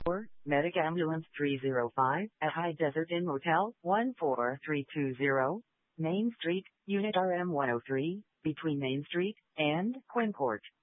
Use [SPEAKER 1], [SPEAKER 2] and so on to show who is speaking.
[SPEAKER 1] Medic Ambulance 305 at High Desert Inn Motel 14320, Main Street, Unit RM 103, between Main Street and Quinn Court.